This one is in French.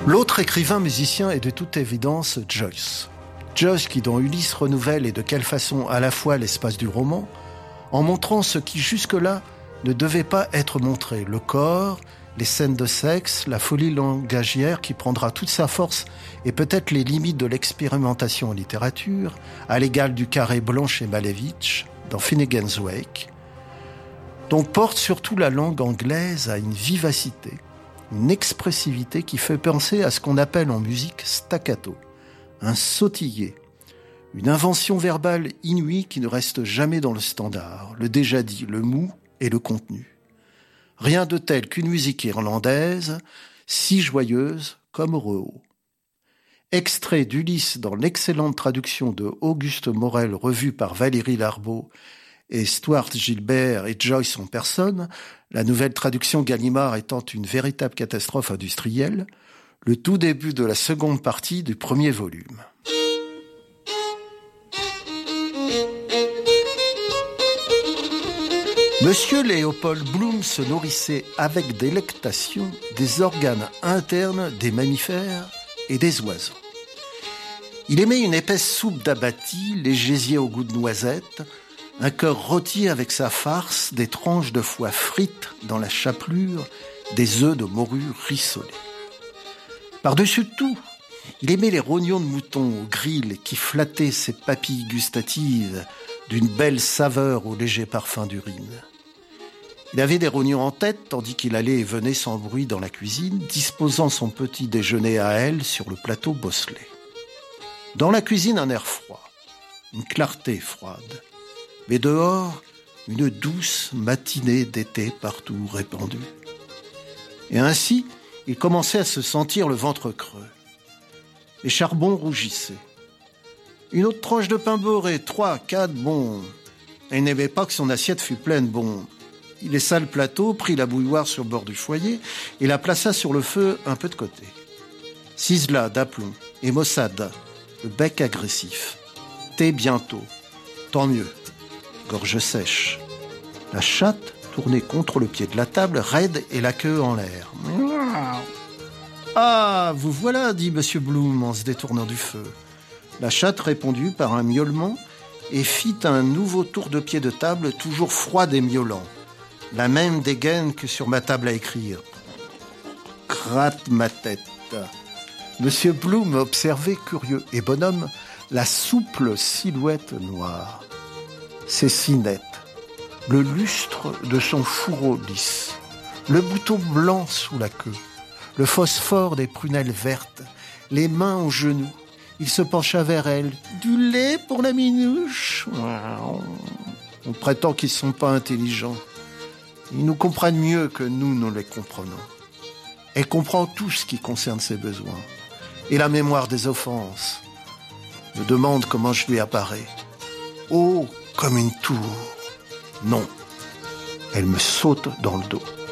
L'autre écrivain musicien est de toute évidence Joyce. Joyce qui dans Ulysse renouvelle et de quelle façon à la fois l'espace du roman, en montrant ce qui jusque-là ne devait pas être montré, le corps, les scènes de sexe, la folie langagière qui prendra toute sa force et peut-être les limites de l'expérimentation en littérature, à l'égal du carré blanc chez Malevich, dans Finnegan's Wake. Donc porte surtout la langue anglaise à une vivacité, une expressivité qui fait penser à ce qu'on appelle en musique staccato, un sautillé, une invention verbale inouïe qui ne reste jamais dans le standard, le déjà dit, le mou et le contenu. Rien de tel qu'une musique irlandaise, si joyeuse comme Rouault. Extrait d'Ulysse dans l'excellente traduction de Auguste Morel revue par Valérie Larbaud et Stuart Gilbert et Joyce en personne, la nouvelle traduction Gallimard étant une véritable catastrophe industrielle, le tout début de la seconde partie du premier volume. Monsieur Léopold Bloom se nourrissait avec délectation des organes internes des mammifères et des oiseaux. Il aimait une épaisse soupe d'abattis, les gésiers au goût de noisettes, un cœur rôti avec sa farce, des tranches de foie frites dans la chapelure, des œufs de morue rissolés. Par-dessus tout, il aimait les rognons de mouton au grill qui flattaient ses papilles gustatives d'une belle saveur au léger parfum d'urine. Il avait des rognons en tête tandis qu'il allait et venait sans bruit dans la cuisine, disposant son petit déjeuner à elle sur le plateau bosselé. Dans la cuisine, un air froid, une clarté froide. Mais dehors, une douce matinée d'été partout répandue. Et ainsi, il commençait à se sentir le ventre creux. Les charbons rougissaient. Une autre tranche de pain beurré, 3, 4, bon. Il n'aimait pas que son assiette fût pleine, bon. Il laissa le plateau, prit la bouilloire sur le bord du foyer et la plaça sur le feu un peu de côté. Cisela d'aplomb et maussade, le bec agressif. Thé bientôt. Tant mieux. Gorge sèche. La chatte tournait contre le pied de la table, raide et la queue en l'air. « Ah, vous voilà » dit M. Bloom en se détournant du feu. La chatte répondit par un miaulement et fit un nouveau tour de pied de table, toujours froide et miaulant. La même dégaine que sur ma table à écrire. Gratte ma tête. M. Bloom observait, curieux et bonhomme, la souple silhouette noire. Ses si nettes, le lustre de son fourreau lisse, le bouton blanc sous la queue, le phosphore des prunelles vertes, les mains aux genoux. Il se pencha vers elle. « Du lait pour la minouche ?» On prétend qu'ils ne sont pas intelligents. Ils nous comprennent mieux que nous les comprenons. Elle comprend tout ce qui concerne ses besoins. Et la mémoire des offenses. Me demande comment je lui apparais. Oh, comme une tour. Non, elle me saute dans le dos.